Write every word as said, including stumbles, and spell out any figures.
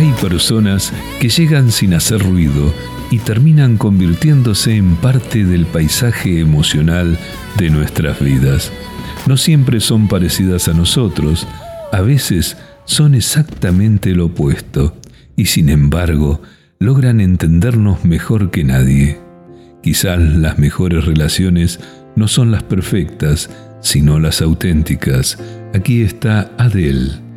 Hay personas que llegan sin hacer ruido y terminan convirtiéndose en parte del paisaje emocional de nuestras vidas. No siempre son parecidas a nosotros, a veces son exactamente lo opuesto, y sin embargo, logran entendernos mejor que nadie. Quizás las mejores relaciones no son las perfectas, sino las auténticas. Aquí está Adele.